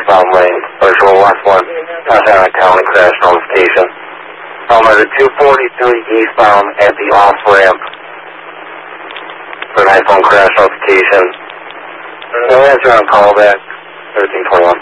eastbound lane, virtual left one, Montana County crash notification. At a 243 eastbound at the off-ramp for an iPhone crash notification. No answer on callback, 1321.